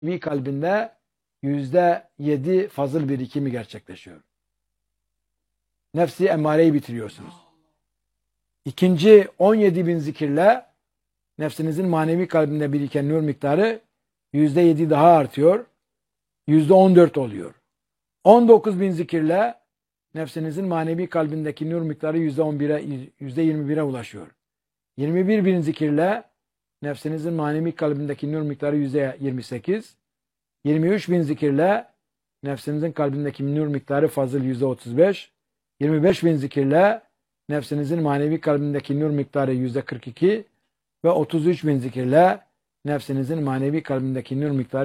kalbinde %7 fazıl birikimi gerçekleşiyor. Nefsi emmareyi bitiriyorsunuz. İkinci 17 bin zikirle nefsinizin manevi kalbinde biriken nur miktarı %7 daha artıyor. %14 oluyor. 19 bin zikirle nefsinizin manevi kalbindeki nur miktarı %21'e ulaşıyor. 21 bin zikirle nefsinizin manevi kalbindeki nur miktarı %28. 23 bin zikirle nefsinizin kalbindeki nur miktarı fazıl %35. 25 bin zikirle nefsinizin manevi kalbindeki nur miktarı %42 ve 33 bin zikirle nefsinizin manevi kalbindeki nur miktarı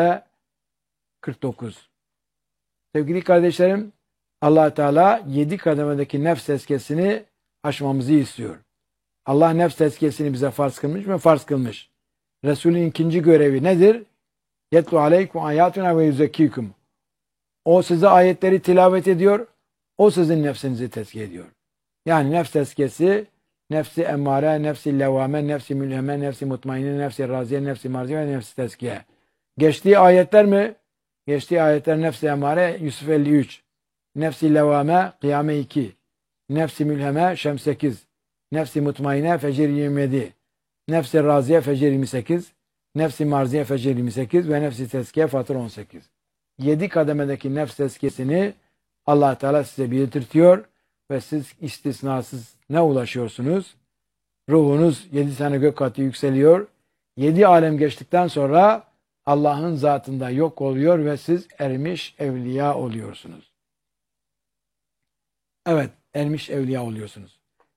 %49. Sevgili kardeşlerim, Allah Teala 7 kademedeki nefs tezkiyesini aşmamızı istiyor. Allah nefs tezkiyesini bize farz kılmış mı? Farz kılmış. Resulün ikinci görevi nedir? Yetlu aleykum ayatuna ve yüzekkikum. O size ayetleri tilavet ediyor. O sizin nefsinizi tezkiye ediyor. Yani nefs tezkiyesi, nefsi emmare, nefsi levame, nefsi mülheme, nefsi mutmainne, nefsi raziye, nefsi marziye ve nefsi tezkiye. Geçtiği ayetler mi? Geçtiği ayetler nefsi emmare Yusuf 53, nefsi levame Kıyame 2, nefsi mülheme Şems 8, nefsi mutmainne Fecr 27, nefsi raziye Fecr 28, nefsi marziye Fecr 28 ve nefsi tezkiye Fatır 18. 7 kademedeki nefs tezkiyesini Allah Teala size bildirtiyor ve siz istisnasız ne ulaşıyorsunuz? Ruhunuz 7 tane gök katı yükseliyor. 7 alem geçtikten sonra Allah'ın zatında yok oluyor ve siz ermiş evliya oluyorsunuz. Evet, ermiş evliya oluyorsunuz.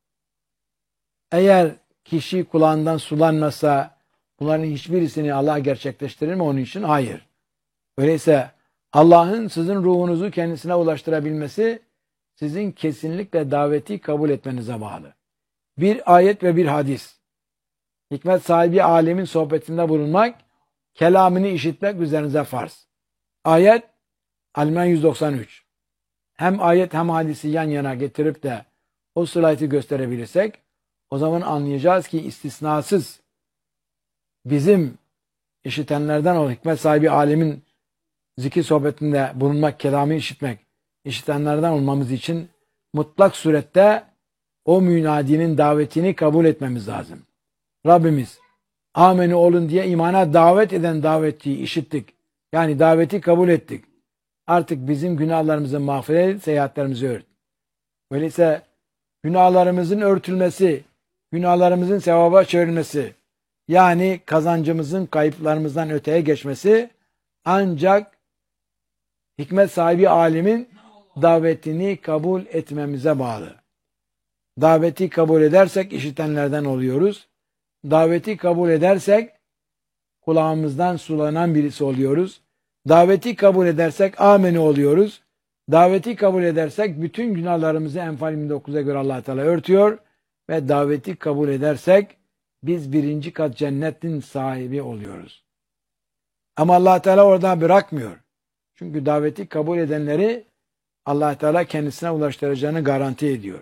Eğer kişi kulağından sulanmasa bunların hiçbirisini Allah gerçekleştirir mi onun için? Hayır. Öyleyse Allah'ın sizin ruhunuzu kendisine ulaştırabilmesi sizin kesinlikle daveti kabul etmenize bağlı. Bir ayet ve bir hadis. Hikmet sahibi alemin sohbetinde bulunmak, kelamını işitmek üzerinize farz. Ayet Al-İmran 193. Hem ayet hem hadisi yan yana getirip de o slaytı gösterebilirsek o zaman anlayacağız ki istisnasız bizim işitenlerden o hikmet sahibi alemin zikir sohbetinde bulunmak, kelamı işitmek, işitenlerden olmamız için mutlak surette o münadinin davetini kabul etmemiz lazım. Rabbimiz ameni olun diye imana davet eden davetçiyi işittik. Yani daveti kabul ettik. Artık bizim günahlarımızı mağfiret et, seyahatlerimizi ört. Öyleyse günahlarımızın örtülmesi, günahlarımızın sevaba çevrilmesi, yani kazancımızın kayıplarımızdan öteye geçmesi ancak hikmet sahibi alimin davetini kabul etmemize bağlı. Daveti kabul edersek işitenlerden oluyoruz. Daveti kabul edersek kulağımızdan sulanan birisi oluyoruz. Daveti kabul edersek ameni oluyoruz. Daveti kabul edersek bütün günahlarımızı Enfal 29'a göre Allah Teala örtüyor ve daveti kabul edersek biz 1. kat cennetin sahibi oluyoruz. Ama Allah Teala orada bırakmıyor. Çünkü daveti kabul edenleri Allah Teala kendisine ulaştıracağını garanti ediyor.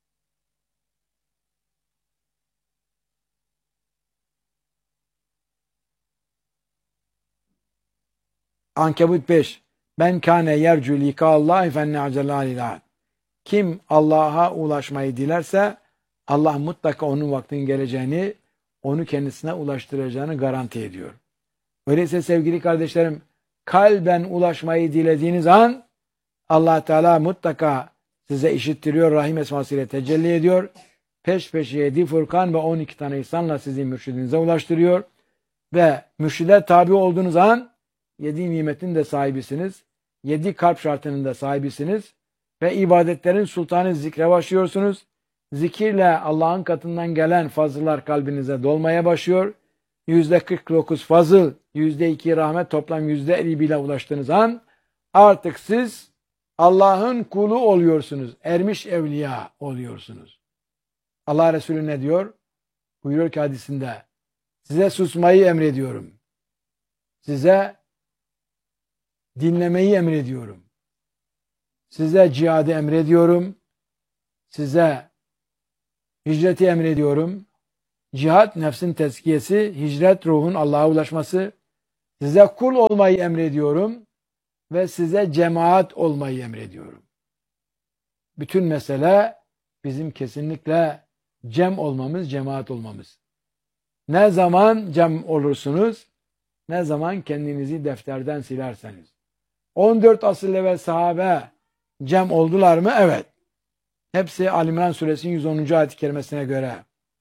Ankebut 5. Ben kâne yercu likâllâhi fenne acelâ. Kim Allah'a ulaşmayı dilerse Allah mutlaka onun vaktinin geleceğini, onu kendisine ulaştıracağını garanti ediyor. Öyleyse sevgili kardeşlerim, kalben ulaşmayı dilediğiniz an Allah Teala mutlaka size işittiriyor, Rahim esmasıyla tecelli ediyor. Peş peşe 7 Furkan ve 12 tane ihsanla sizi mürşidinize ulaştırıyor. Ve mürşide tabi olduğunuz an 7 nimetin de sahibisiniz. 7 kalp şartının da sahibisiniz. Ve ibadetlerin sultanı zikre başlıyorsunuz. Zikirle Allah'ın katından gelen fazıllar kalbinize dolmaya başlıyor. %49 fazıl, %2 rahmet, toplam %50 bile ulaştığınız an artık siz Allah'ın kulu oluyorsunuz. Ermiş evliya oluyorsunuz. Allah Resulü ne diyor? Buyuruyor ki hadisinde, size susmayı emrediyorum. Size dinlemeyi emrediyorum. Size cihadı emrediyorum. Size hicreti emrediyorum. Cihat nefsin tezkiyesi, hicret ruhun Allah'a ulaşması. Size kul olmayı emrediyorum ve size cemaat olmayı emrediyorum. Bütün mesele bizim kesinlikle cem olmamız, cemaat olmamız. Ne zaman cem olursunuz? Ne zaman kendinizi defterden silerseniz. 14 asıl evvel sahabe cem oldular mı? Evet. Hepsi Ali İmran suresinin 110. ayet-i kerimesine göre.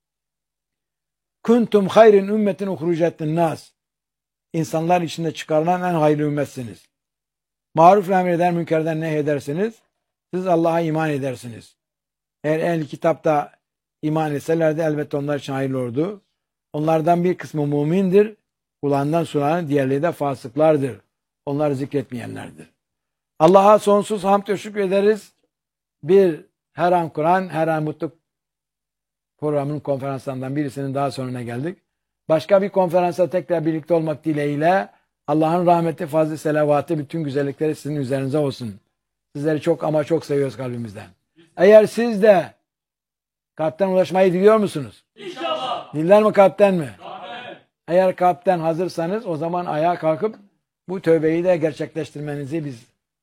Kuntum hayrin ümmetin uhrucettin nas. İnsanlar içinde çıkarılan en hayırlı ümmetsiniz. Maruf emreder, münkerden nehyedersiniz. Siz Allah'a iman edersiniz. Eğer ehli kitapta iman etselerdi elbette onlar için hayırlı olurdu. Onlardan bir kısmı mümindir. Kulağından sulanın, diğerleri de fasıklardır. Onlar zikretmeyenlerdir. Allah'a sonsuz hamd ve şükür ederiz. Her an Kur'an, her an mutlu programının konferanslarından birisinin daha sonuna geldik. Başka bir konferansa tekrar birlikte olmak dileğiyle Allah'ın rahmeti, fazlı selavatı, bütün güzellikleri sizin üzerinize olsun. Sizleri çok ama çok seviyoruz kalbimizden. Eğer siz de kalpten ulaşmayı diliyor musunuz? İnşallah. Diller mi kalpten mi? Amin. Eğer kalpten hazırsanız o zaman ayağa kalkıp bu tövbeyi de gerçekleştirmenizi biz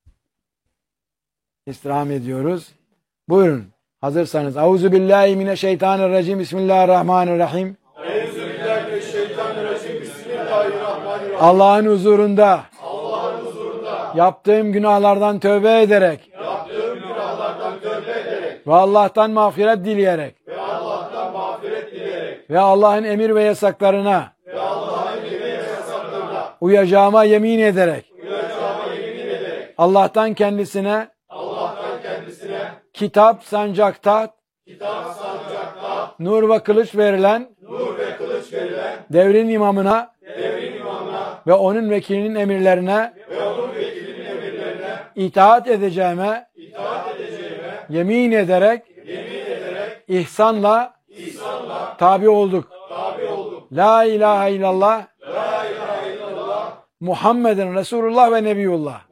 istirham ediyoruz. Buyurun. Hazırsanız. Euzubillahimineşşeytanirracim. Bismillahirrahmanirrahim. Euzubillahimineşşeytanirracim. Bismillahirrahmanirrahim. Allah'ın huzurunda Allah'ın huzurunda yaptığım günahlardan tövbe ederek yaptığım günahlardan tövbe ederek ve Allah'tan mağfiret dileyerek ve Allah'tan mağfiret dileyerek ve Allah'ın emir ve yasaklarına ve Allah'ın emir ve yasaklarına uyacağıma yemin ederek uyacağıma yemin ederek Allah'tan kendisine kitap, sancak, taht, nur ve kılıç verilen devrin imamına ve onun vekilinin emirlerine itaat edeceğime yemin ederek ihsanla tabi olduk. La ilahe illallah Muhammeden Resulullah ve Nebiyullah.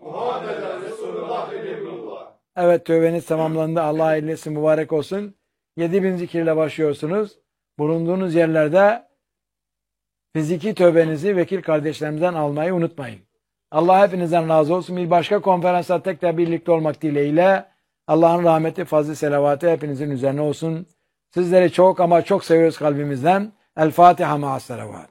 Evet, tövbeniz tamamlandı. Allah eylesin, mübarek olsun. 7000 zikirle başlıyorsunuz. Bulunduğunuz yerlerde fiziki tövbenizi vekil kardeşlerimizden almayı unutmayın. Allah hepinizden razı olsun. Bir başka konferansta tekrar birlikte olmak dileğiyle Allah'ın rahmeti, fazlı selavatı hepinizin üzerine olsun. Sizleri çok ama çok seviyoruz kalbimizden. El Fatiha ma'as selavat.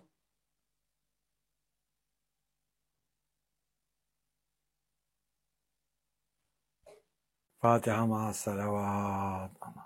Fatiha ma'as selavat.